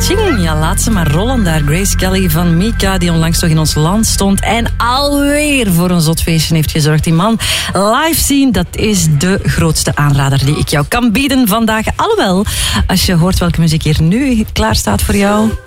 Ching. Ja, laat ze maar rollen daar. Grace Kelly van Mika, die onlangs toch in ons land stond en alweer voor een zot feestje heeft gezorgd. Die man live zien, dat is de grootste aanrader die ik jou kan bieden vandaag. Alhoewel, als je hoort welke muziek hier nu klaar staat voor jou,